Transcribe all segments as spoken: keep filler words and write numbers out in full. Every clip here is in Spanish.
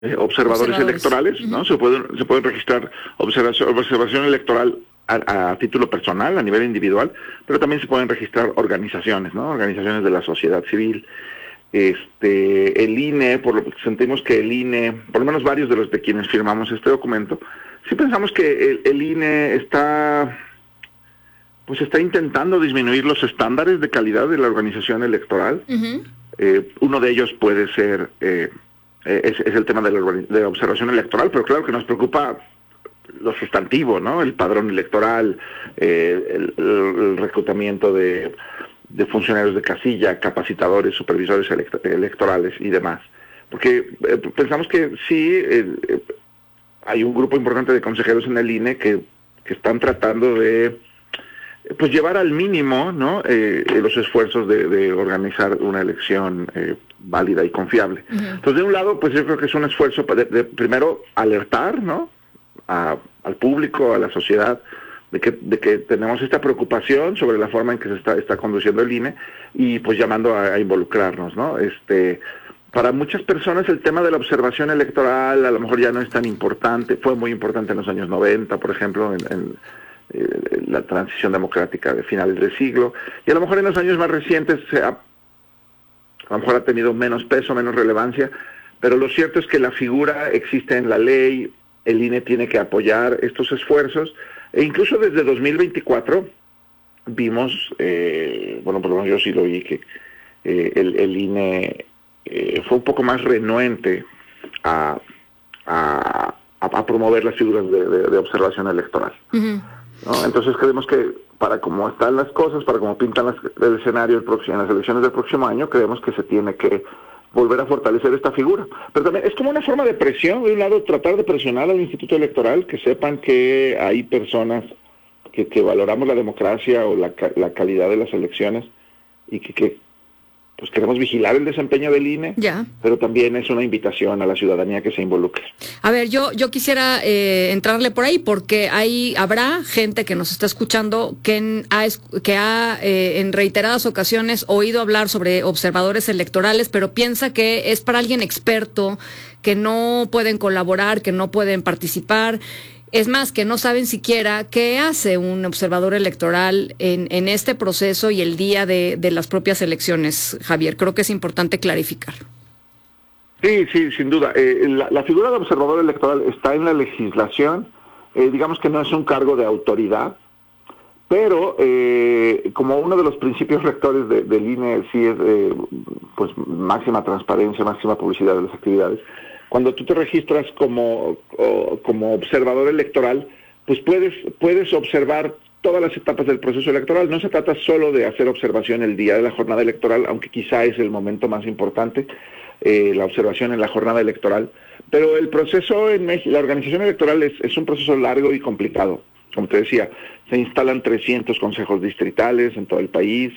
eh, observadores, Observadores. electorales, ¿no? Uh-huh. Se pueden, se pueden registrar observación, observación electoral a, a título personal, a nivel individual, pero también se pueden registrar organizaciones, ¿no? Organizaciones de la sociedad civil. Este, el I N E, por lo que sentimos que el I N E, por lo menos varios de los de quienes firmamos este documento, sí pensamos que el, el I N E está, pues está intentando disminuir los estándares de calidad de la organización electoral. Uh-huh. Eh, uno de ellos puede ser, eh, es, es el tema de la, de la observación electoral, pero claro que nos preocupa lo sustantivo, ¿no? El padrón electoral, eh, el, el reclutamiento de de funcionarios de casilla, capacitadores, supervisores elect electorales y demás. Porque eh, pensamos que sí, eh, eh, hay un grupo importante de consejeros en el I N E que, que están tratando de pues llevar al mínimo, ¿no? eh, los esfuerzos de, de organizar una elección eh, válida y confiable. Uh-huh. Entonces, de un lado, pues yo creo que es un esfuerzo de, de primero alertar, ¿no? A, al público, a la sociedad, De que, de que tenemos esta preocupación sobre la forma en que se está, está conduciendo el I N E y pues llamando a, a involucrarnos, ¿no? Este, para muchas personas el tema de la observación electoral a lo mejor ya no es tan importante, fue muy importante en los años noventa, por ejemplo, en, en, en la transición democrática de finales del siglo, y a lo mejor en los años más recientes se ha, a lo mejor ha tenido menos peso, menos relevancia, pero lo cierto es que la figura existe en la ley, el I N E tiene que apoyar estos esfuerzos. E incluso desde dos mil veinticuatro vimos, eh, bueno, por lo menos yo sí lo vi, que eh, el, el I N E eh, fue un poco más renuente a, a, a promover las figuras de, de, de observación electoral. Uh-huh. ¿No? Entonces creemos que para cómo están las cosas, para cómo pintan las, el escenario el próximo, en las elecciones del próximo año, creemos que se tiene que volver a fortalecer esta figura. Pero también es como una forma de presión, de un lado tratar de presionar al Instituto Electoral, que sepan que hay personas que, que valoramos la democracia o la, la calidad de las elecciones y que, que pues queremos vigilar el desempeño del I N E, ya. Pero también es una invitación a la ciudadanía que se involucre. A ver, yo yo quisiera eh, entrarle por ahí porque hay habrá gente que nos está escuchando que en, ha, que ha eh, en reiteradas ocasiones oído hablar sobre observadores electorales, pero piensa que es para alguien experto, que no pueden colaborar, que no pueden participar. Es más, que no saben siquiera qué hace un observador electoral en, en este proceso y el día de, de las propias elecciones, Javier. Creo que es importante clarificar. Sí, sí, sin duda. Eh, la, la figura de observador electoral está en la legislación. Eh, digamos que no es un cargo de autoridad, pero eh, como uno de los principios rectores de, del I N E sí es eh, pues máxima transparencia, máxima publicidad de las actividades. Cuando tú te registras como, o, como observador electoral, pues puedes, puedes observar todas las etapas del proceso electoral. No se trata solo de hacer observación el día de la jornada electoral, aunque quizá es el momento más importante, eh, la observación en la jornada electoral. Pero el proceso en México, la organización electoral es, es un proceso largo y complicado. Como te decía, se instalan trescientos consejos distritales en todo el país,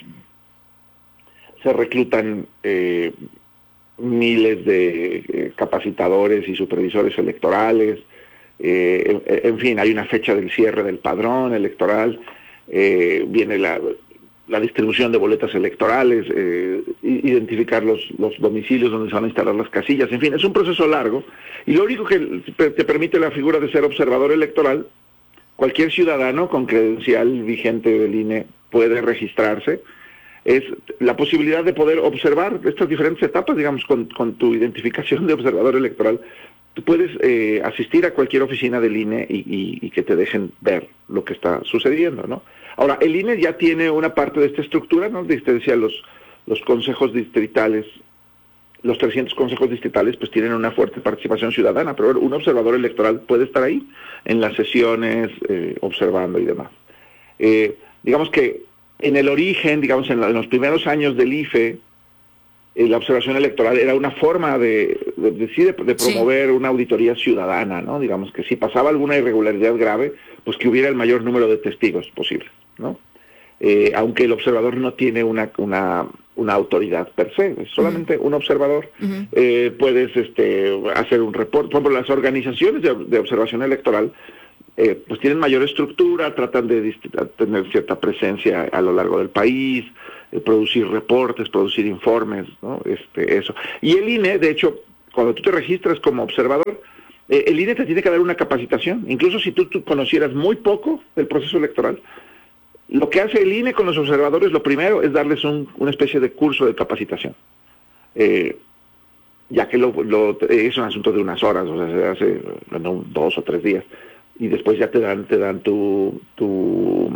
se reclutan eh, miles de eh, capacitadores y supervisores electorales, eh, en, en fin, hay una fecha del cierre del padrón electoral, eh, viene la, la distribución de boletas electorales, eh, identificar los, los domicilios donde se van a instalar las casillas, en fin, es un proceso largo, y lo único que te permite la figura de ser observador electoral, cualquier ciudadano con credencial vigente del I N E puede registrarse, es la posibilidad de poder observar estas diferentes etapas, digamos, con, con tu identificación de observador electoral. Tú puedes eh, asistir a cualquier oficina del I N E y, y, y que te dejen ver lo que está sucediendo, ¿no? Ahora, el I N E ya tiene una parte de esta estructura, ¿no? Te decía, los, los consejos distritales, los trescientos consejos distritales, pues tienen una fuerte participación ciudadana, pero un observador electoral puede estar ahí, en las sesiones, eh, observando y demás. Eh, digamos que en el origen, digamos, en, la, en los primeros años del I F E, eh, la observación electoral era una forma de, de, de, de, de promover sí. una auditoría ciudadana, ¿no? Digamos que si pasaba alguna irregularidad grave, pues que hubiera el mayor número de testigos posible, ¿no? Eh, aunque el observador no tiene una, una, una autoridad per se, es solamente uh-huh. un observador. Uh-huh. eh, puedes este, hacer un reporte. Por ejemplo, las organizaciones de, de observación electoral Eh, pues tienen mayor estructura, tratan de tener cierta presencia a lo largo del país, eh, producir reportes, producir informes, ¿no? Este, eso. Y el I N E, de hecho, cuando tú te registras como observador, eh, el I N E te tiene que dar una capacitación, incluso si tú, tú conocieras muy poco del proceso electoral. Lo que hace el I N E con los observadores, lo primero es darles un, una especie de curso de capacitación, eh, ya que lo, lo, es un asunto de unas horas, o sea, se hace bueno, dos o tres días, y después ya te dan te dan tu... tu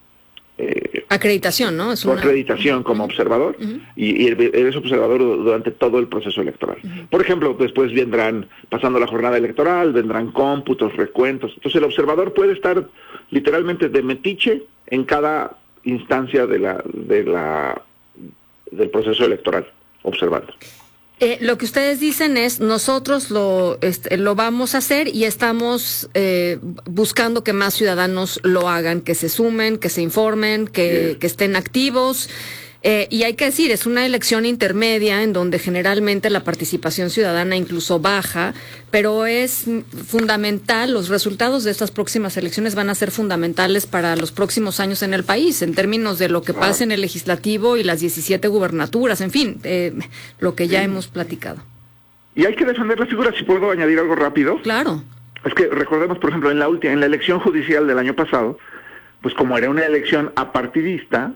eh, acreditación, ¿no? Es tu una... acreditación como uh-huh. observador, uh-huh. y, y eres observador durante todo el proceso electoral. Uh-huh. Por ejemplo, después vendrán, pasando la jornada electoral, vendrán cómputos, recuentos. Entonces el observador puede estar literalmente de metiche en cada instancia de la de la del proceso electoral, observando. Eh, lo que ustedes dicen es, nosotros lo, este, lo vamos a hacer y estamos eh, buscando que más ciudadanos lo hagan, que se sumen, que se informen, que, sí. que estén activos. Eh, y hay que decir, es una elección intermedia en donde generalmente la participación ciudadana incluso baja, pero es fundamental, los resultados de estas próximas elecciones van a ser fundamentales para los próximos años en el país, en términos de lo que pase en el legislativo y las diecisiete gubernaturas, en fin, eh, lo que ya sí. hemos platicado. Y hay que defender la figura, si puedo añadir algo rápido. Claro. Es que recordemos, por ejemplo, en la última, en la elección judicial del año pasado, pues como era una elección apartidista,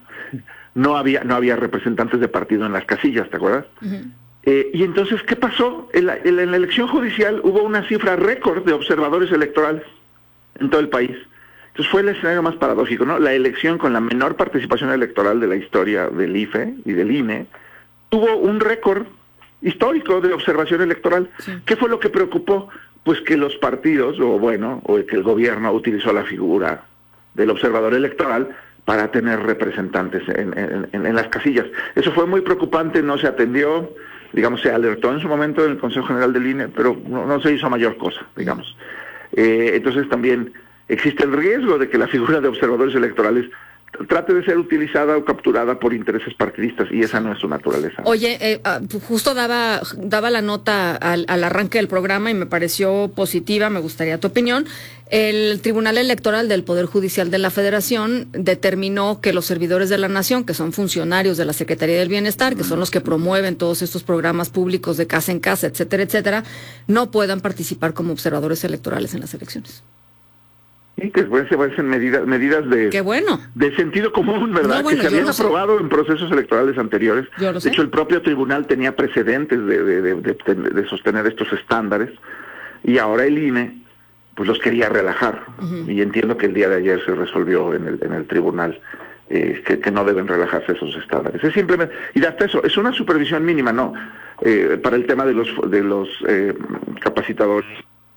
no había no había representantes de partido en las casillas, ¿te acuerdas? Uh-huh. Eh, y entonces, ¿qué pasó? En la, en la elección judicial hubo una cifra récord de observadores electorales en todo el país. Entonces fue el escenario más paradójico, ¿no? La elección con la menor participación electoral de la historia del I F E y del I N E tuvo un récord histórico de observación electoral. Sí. ¿Qué fue lo que preocupó? Pues que los partidos, o bueno, o que el gobierno utilizó la figura del observador electoral para tener representantes en, en, en, en las casillas. Eso fue muy preocupante, no se atendió, digamos, se alertó en su momento en el Consejo General del I N E, pero no, no se hizo mayor cosa, digamos. Eh, entonces también existe el riesgo de que la figura de observadores electorales trate de ser utilizada o capturada por intereses partidistas, y esa no es su naturaleza. Oye, eh, justo daba daba la nota al, al arranque del programa y me pareció positiva, me gustaría tu opinión. El Tribunal Electoral del Poder Judicial de la Federación determinó que los servidores de la Nación, que son funcionarios de la Secretaría del Bienestar, que son los que promueven todos estos programas públicos de casa en casa, etcétera, etcétera, no puedan participar como observadores electorales en las elecciones. Sí, que se parecen medidas medidas de Qué bueno. de sentido común, ¿verdad? No, bueno, que se habían aprobado sé. en procesos electorales anteriores. Yo lo de sé. hecho, el propio tribunal tenía precedentes de, de, de, de, de sostener estos estándares, y ahora el I N E pues los quería relajar. Uh-huh. Y entiendo que el día de ayer se resolvió en el, en el tribunal eh, que, que no deben relajarse esos estándares. Es simplemente, y hasta eso, es una supervisión mínima, ¿no? Eh, para el tema de los, de los eh, capacitadores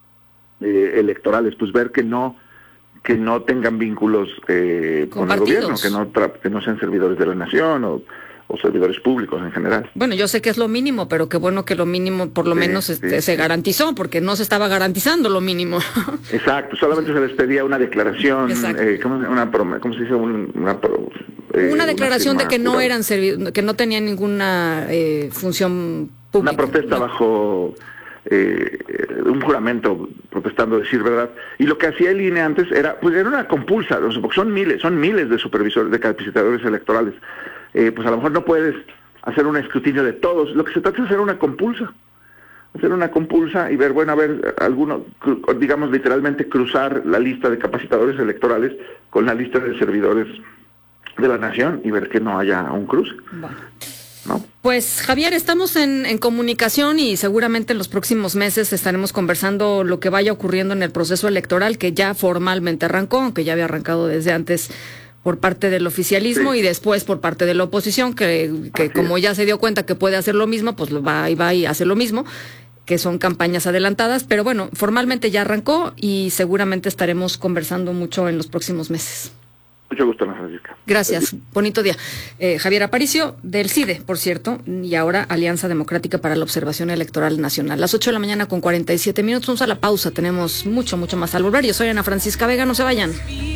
eh, electorales, pues ver que no que no tengan vínculos eh, con, con el gobierno, que no tra- que no sean servidores de la nación o, o servidores públicos en general. Bueno, yo sé que es lo mínimo, pero qué bueno que lo mínimo por lo sí, menos este, sí, se sí. garantizó, porque no se estaba garantizando lo mínimo. Exacto, solamente se les pedía una declaración, eh, ¿cómo, una, ¿cómo se dice? Un, una eh, una declaración una de que no jurada. eran servi- que no tenían ninguna eh, función pública. Una protesta no. bajo... Eh, un juramento protestando decir verdad, y lo que hacía el I N E antes era, pues era una compulsa, porque son miles, son miles de supervisores, de capacitadores electorales, eh, pues a lo mejor no puedes hacer un escrutinio de todos, lo que se trata es hacer una compulsa, hacer una compulsa y ver, bueno, a ver, alguno, digamos literalmente cruzar la lista de capacitadores electorales con la lista de servidores de la nación y ver que no haya un cruce. Bueno. ¿No? Pues Javier, estamos en, en comunicación y seguramente en los próximos meses estaremos conversando lo que vaya ocurriendo en el proceso electoral, que ya formalmente arrancó, aunque ya había arrancado desde antes por parte del oficialismo sí. y después por parte de la oposición, que, que como ya se dio cuenta que puede hacer lo mismo, pues va y va y hace lo mismo, que son campañas adelantadas, pero bueno, formalmente ya arrancó y seguramente estaremos conversando mucho en los próximos meses. Mucho gusto, Ana Francisca. Gracias, bonito día. Eh, Javier Aparicio, del C I D E, por cierto, y ahora Alianza Democrática para la Observación Electoral Nacional. Las ocho de la mañana con cuarenta y siete minutos, vamos a la pausa, tenemos mucho, mucho más al volver. Yo soy Ana Francisca Vega, no se vayan.